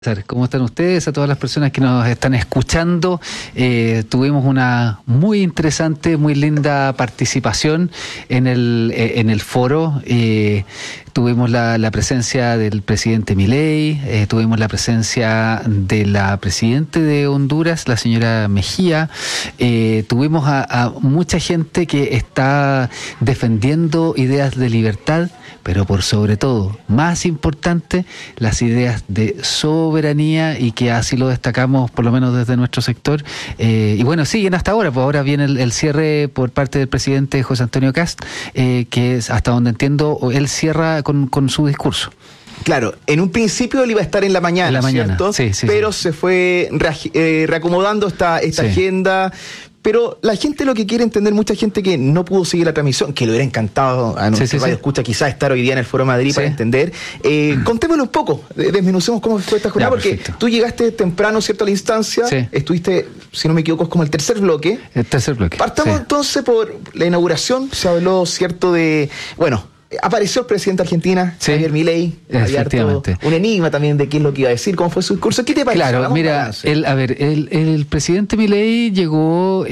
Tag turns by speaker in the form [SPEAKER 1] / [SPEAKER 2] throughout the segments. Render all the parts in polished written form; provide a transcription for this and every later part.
[SPEAKER 1] ¿Cómo están ustedes? A todas las personas que nos están escuchando, tuvimos una muy interesante, muy linda participación en el foro. Tuvimos la presencia del presidente Milei, tuvimos la presencia de la presidenta de Honduras, la señora Mejía, tuvimos a mucha gente que está defendiendo ideas de libertad, pero por sobre todo, más importante, las ideas de soberanía, y que así lo destacamos por lo menos desde nuestro sector. Y bueno, siguen hasta ahora, pues ahora viene el cierre por parte del presidente José Antonio Kast, que es, hasta donde entiendo, él cierra con su discurso.
[SPEAKER 2] Claro, en un principio él iba a estar en la mañana, ¿cierto?
[SPEAKER 1] Sí,
[SPEAKER 2] pero se fue reacomodando esta agenda. Pero la gente lo que quiere entender, mucha gente que no pudo seguir la transmisión, que le hubiera encantado a nuestro radio escucha quizás estar hoy día en el Foro Madrid para entender. Contémoslo un poco, desmenucemos cómo fue esta jornada, porque tú llegaste temprano, ¿cierto?, a la instancia, estuviste, si no me equivoco, es como el tercer bloque.
[SPEAKER 1] El tercer bloque.
[SPEAKER 2] Partamos entonces por la inauguración, se habló, ¿cierto?, de, bueno, apareció el presidente de Argentina, Javier Milei,
[SPEAKER 1] efectivamente.
[SPEAKER 2] Un enigma también de qué es lo que iba a decir, cómo fue su discurso. ¿Qué te pareció?
[SPEAKER 1] Claro, mira, el presidente Milei llegó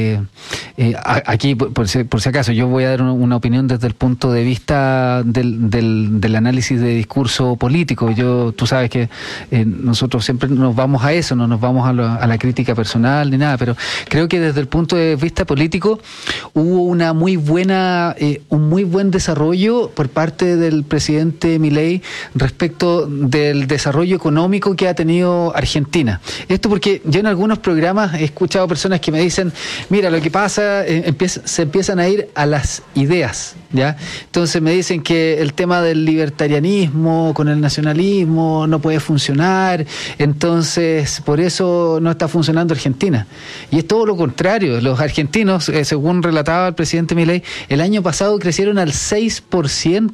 [SPEAKER 1] aquí, por si acaso, yo voy a dar una opinión desde el punto de vista del análisis de discurso político. Tú sabes que nosotros siempre nos vamos a eso, no nos vamos a la crítica personal ni nada, pero creo que desde el punto de vista político hubo una muy buena, un muy buen desarrollo por parte del presidente Milei respecto del desarrollo económico que ha tenido Argentina. Esto porque yo en algunos programas he escuchado personas que me dicen, mira, lo que pasa, se empiezan a ir a las ideas, ¿ya? Entonces me dicen que el tema del libertarianismo con el nacionalismo no puede funcionar, entonces por eso no está funcionando Argentina. Y es todo lo contrario. Los argentinos, según relataba el presidente Milei, el año pasado crecieron al 6%.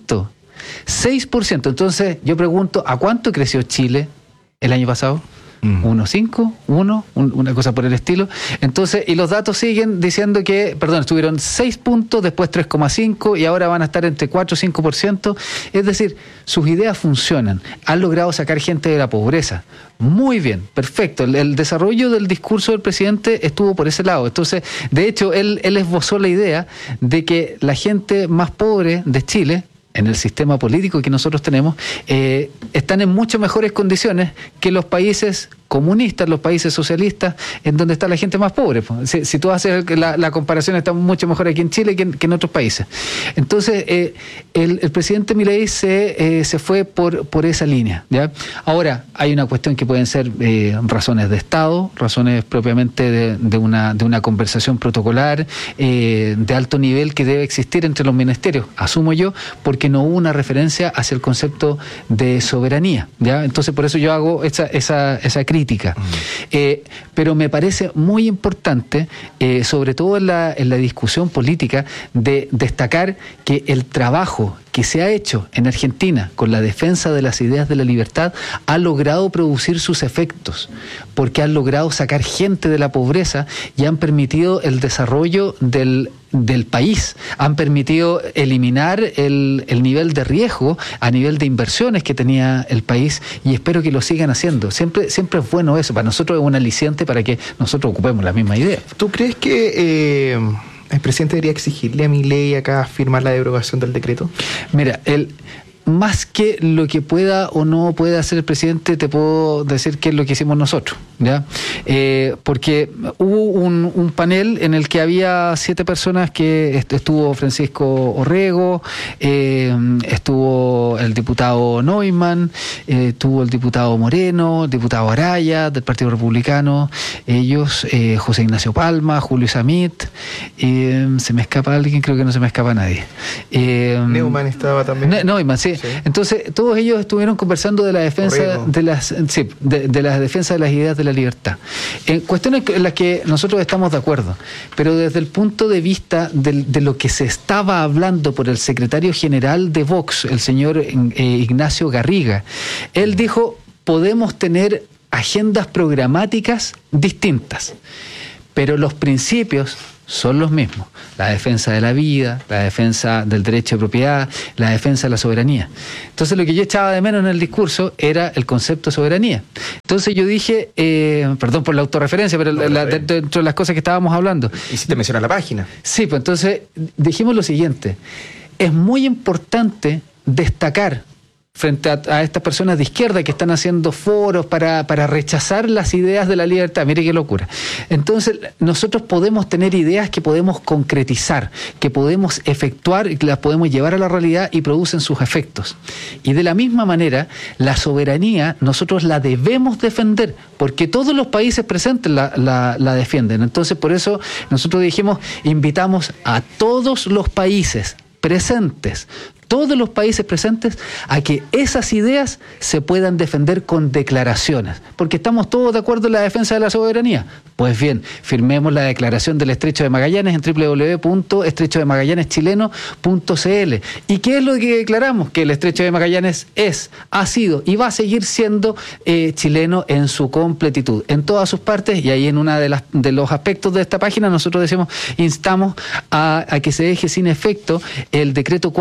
[SPEAKER 1] 6%. Entonces yo pregunto, ¿a cuánto creció Chile el año pasado? 1,5, una cosa por el estilo. Entonces, y los datos siguen diciendo que, estuvieron 6 puntos, después 3,5 y ahora van a estar entre 4 y 5%. Es decir, sus ideas funcionan. Han logrado sacar gente de la pobreza. Muy bien, perfecto. El desarrollo del discurso del presidente estuvo por ese lado. Entonces, de hecho, él esbozó la idea de que la gente más pobre de Chile, en el sistema político que nosotros tenemos, están en mucho mejores condiciones que los países comunistas, los países socialistas, en donde está la gente más pobre. Si tú haces la comparación, está mucho mejor aquí en Chile que en otros países. Entonces, el presidente Milei se fue por esa línea, ¿ya? Ahora, hay una cuestión que pueden ser razones de Estado, razones propiamente de una conversación protocolar de alto nivel que debe existir entre los ministerios, asumo yo, porque no hubo una referencia hacia el concepto de soberanía, ¿ya? Entonces, por eso yo hago esa crítica. Pero me parece muy importante, sobre todo en la discusión política, de destacar que el trabajo que se ha hecho en Argentina con la defensa de las ideas de la libertad ha logrado producir sus efectos, porque han logrado sacar gente de la pobreza y han permitido el desarrollo del país, han permitido eliminar el nivel de riesgo a nivel de inversiones que tenía el país, y espero que lo sigan haciendo. Siempre es bueno eso, para nosotros es un aliciente para que nosotros ocupemos la misma idea.
[SPEAKER 2] ¿Tú crees que el presidente debería exigirle a Milei acá firmar la derogación del decreto?
[SPEAKER 1] Mira, más que lo que pueda o no pueda hacer el presidente, te puedo decir que es lo que hicimos nosotros, ¿ya? Porque hubo un panel en el que había 7 personas, que estuvo Francisco Orrego, estuvo el diputado Neumann, estuvo el diputado Moreno, el diputado Araya del Partido Republicano, ellos, José Ignacio Palma, Julio Samit, se me escapa alguien, creo que no se me escapa nadie.
[SPEAKER 2] Neumann estaba también.
[SPEAKER 1] Neumann, sí. Entonces, todos ellos estuvieron conversando de la defensa de la defensa de las ideas de la libertad. En cuestiones en las que nosotros estamos de acuerdo, pero desde el punto de vista de lo que se estaba hablando por el secretario general de Vox, el señor Ignacio Garriga, él dijo, podemos tener agendas programáticas distintas, pero los principios son los mismos: la defensa de la vida, la defensa del derecho de propiedad, la defensa de la soberanía. Entonces lo que yo echaba de menos en el discurso era el concepto de soberanía. Entonces yo dije, perdón por la autorreferencia, pero dentro de las cosas que estábamos hablando.
[SPEAKER 2] ¿Y si te mencionas la página?
[SPEAKER 1] Sí, pues entonces dijimos lo siguiente: es muy importante destacar frente a estas personas de izquierda que están haciendo foros para rechazar las ideas de la libertad. Mire qué locura. Entonces, nosotros podemos tener ideas que podemos concretizar, que podemos efectuar y que las podemos llevar a la realidad y producen sus efectos. Y de la misma manera, la soberanía nosotros la debemos defender, porque todos los países presentes la defienden. Entonces, por eso nosotros dijimos, invitamos a todos los países presentes, todos los países presentes, a que esas ideas se puedan defender con declaraciones, porque estamos todos de acuerdo en la defensa de la soberanía. Pues bien, firmemos la declaración del Estrecho de Magallanes en www.estrechodemagallaneschileno.cl. ¿Y qué es lo que declaramos? Que el Estrecho de Magallanes ha sido y va a seguir siendo chileno en su completitud, en todas sus partes, y ahí en una de los aspectos de esta página nosotros decimos, instamos a que se deje sin efecto el decreto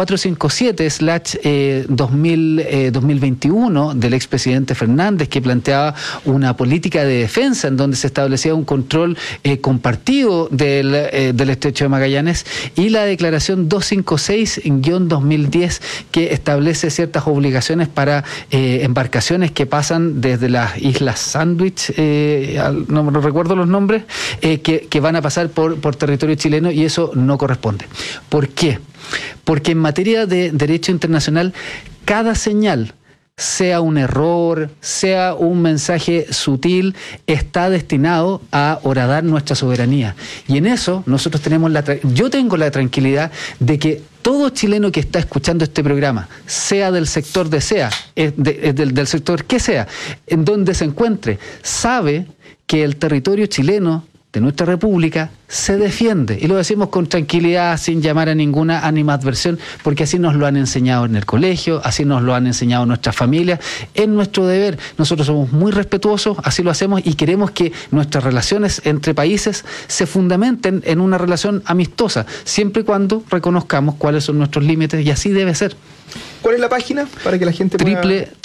[SPEAKER 1] 457/2021 del expresidente Fernández, que planteaba una política de defensa en donde se establecía un control compartido del Estrecho de Magallanes, y la declaración 256/2010, que establece ciertas obligaciones para embarcaciones que pasan desde las Islas Sandwich, no me recuerdo los nombres, que van a pasar por territorio chileno, y eso no corresponde. ¿Por qué? Porque en materia de derecho internacional, cada señal, sea un error, sea un mensaje sutil, está destinado a horadar nuestra soberanía. Y en eso nosotros yo tengo la tranquilidad de que todo chileno que está escuchando este programa, sea del sector del sector que sea, en donde se encuentre, sabe que el territorio chileno de nuestra república se defiende, y lo decimos con tranquilidad, sin llamar a ninguna animadversión, porque así nos lo han enseñado en el colegio, así nos lo han enseñado nuestras familias. Es nuestro deber, nosotros somos muy respetuosos, así lo hacemos, y queremos que nuestras relaciones entre países se fundamenten en una relación amistosa, siempre y cuando reconozcamos cuáles son nuestros límites, y así debe ser.
[SPEAKER 2] ¿Cuál es la página para que la gente pueda...?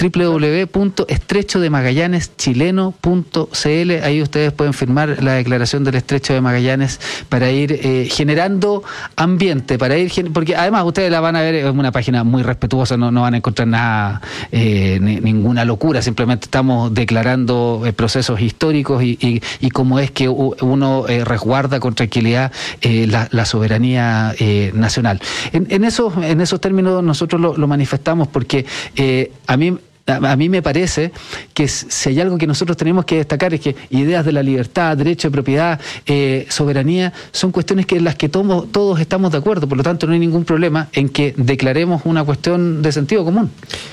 [SPEAKER 1] www.estrechodemagallaneschileno.cl. Ahí ustedes pueden firmar la declaración del Estrecho de Magallanes para ir generando ambiente, porque además ustedes la van a ver, es una página muy respetuosa, no van a encontrar nada, ninguna locura, simplemente estamos declarando procesos históricos y cómo es que uno resguarda con tranquilidad la soberanía nacional. En esos términos nosotros lo manifestamos, porque a mí me parece que si hay algo que nosotros tenemos que destacar es que ideas de la libertad, derecho de propiedad, soberanía, son cuestiones en las que todos estamos de acuerdo. Por lo tanto, no hay ningún problema en que declaremos una cuestión de sentido común.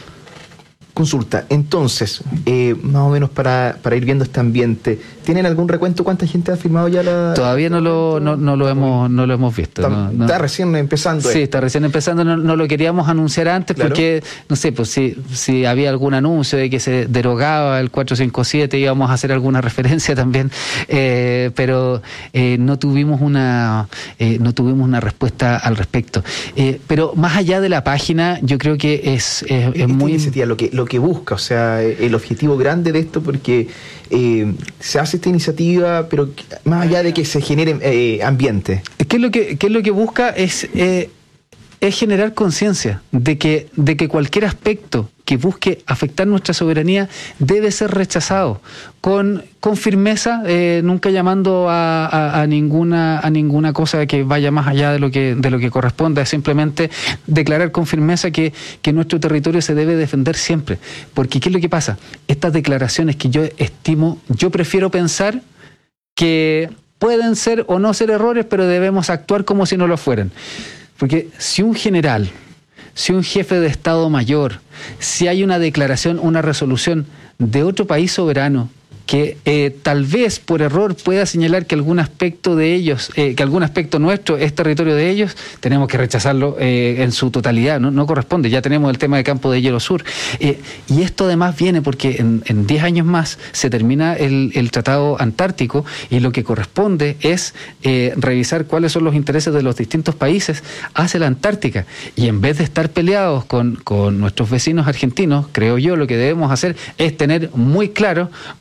[SPEAKER 2] Consulta, entonces, más o menos para ir viendo este ambiente, ¿tienen algún recuento? ¿Cuánta gente ha firmado ya la...?
[SPEAKER 1] Todavía no lo hemos visto.
[SPEAKER 2] Está recién empezando.
[SPEAKER 1] Sí, está recién empezando, no lo queríamos anunciar antes, claro, porque, no sé, pues si había algún anuncio de que se derogaba el 457, íbamos a hacer alguna referencia también, pero no tuvimos una respuesta al respecto. Pero más allá de la página, yo creo que es muy...
[SPEAKER 2] iniciativa, lo que busca, o sea, el objetivo grande de esto, porque se hace esta iniciativa, pero más allá de que se genere ambiente.
[SPEAKER 1] ¿Qué es lo que busca? Es generar conciencia de que cualquier aspecto que busque afectar nuestra soberanía debe ser rechazado con firmeza, nunca llamando a ninguna cosa que vaya más allá de lo que corresponda. Es simplemente declarar con firmeza que nuestro territorio se debe defender siempre. Porque ¿qué es lo que pasa? Estas declaraciones que yo prefiero pensar que pueden ser o no ser errores, pero debemos actuar como si no lo fueran. Porque si un general, si un jefe de Estado Mayor, si hay una declaración, una resolución de otro país soberano que tal vez por error pueda señalar que algún aspecto de ellos, que algún aspecto nuestro es territorio de ellos, tenemos que rechazarlo en su totalidad, no corresponde. Ya tenemos el tema de Campo de Hielo Sur. Y esto además viene porque en 10 años más se termina el Tratado Antártico y lo que corresponde es revisar cuáles son los intereses de los distintos países hacia la Antártica. Y en vez de estar peleados con nuestros vecinos argentinos, creo yo, lo que debemos hacer es tener muy claro